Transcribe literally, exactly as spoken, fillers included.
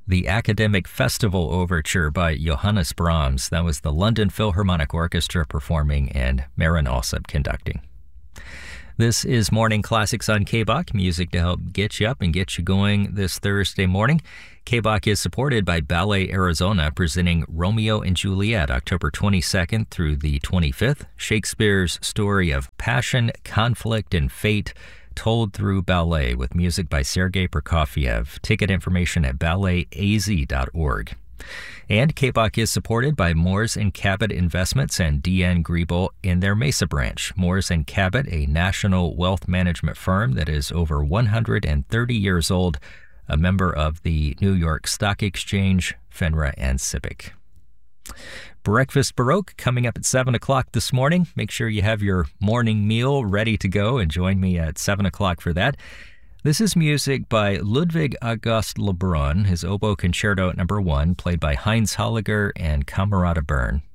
The Academic Festival Overture by Johannes Brahms. That was the London Philharmonic Orchestra performing and Marin Alsop conducting. This is Morning Classics on K B O C, music to help get you up and get you going this Thursday morning. K B O C is supported by Ballet Arizona, presenting Romeo and Juliet October twenty-second through the twenty-fifth, Shakespeare's story of passion, conflict, and fate, told through ballet, with music by Sergei Prokofiev. Ticket information at ballet a z dot org. And K B O C is supported by Moores and Cabot Investments and D N Griebel in their Mesa branch. Moores and Cabot, a national wealth management firm that is over one hundred thirty years old, a member of the New York Stock Exchange, FINRA, and SIPC. Breakfast Baroque coming up at seven o'clock this morning. Make sure you have your morning meal ready to go and join me at seven o'clock for that. This is music by Ludwig August Lebrun, his oboe concerto number one, played by Heinz Holliger and Camerata Bern.